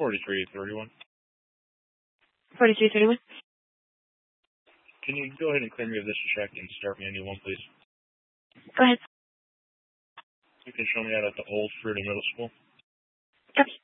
4331. 4331. Can you go ahead and clear me of this check and start me a new one, please? Go ahead. You can show me out at the old Fruita Middle School. Copy.